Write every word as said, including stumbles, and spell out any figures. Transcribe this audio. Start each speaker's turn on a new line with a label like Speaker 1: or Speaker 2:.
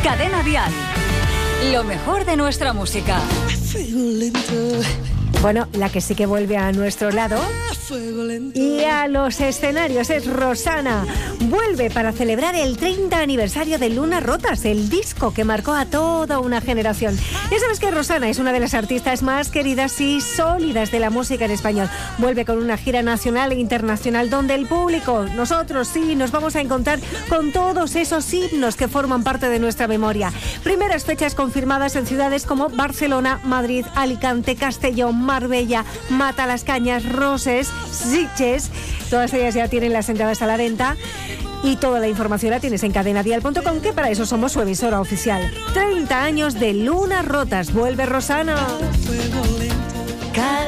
Speaker 1: Cadena Dial. Lo mejor de nuestra música.
Speaker 2: Bueno, la que sí que vuelve a nuestro lado y a los escenarios es Rosana. Vuelve para celebrar el treinta aniversario de Lunas Rotas, el disco que marcó a toda una generación. Ya sabes que Rosana es una de las artistas más queridas y sólidas de la música en español. Vuelve con una gira nacional e internacional donde el público, nosotros sí, nos vamos a encontrar con todos esos himnos que forman parte de nuestra memoria. Primeras fechas confirmadas en ciudades como Barcelona, Madrid, Alicante, Castellón, Marbella, Matalascañas, Roses, Sitges. Todas ellas ya tienen las entradas a la venta. Y toda la información la tienes en cadena dial punto com, que para eso somos su emisora oficial. treinta años de Lunas Rotas. Vuelve Rosana.
Speaker 1: Cadena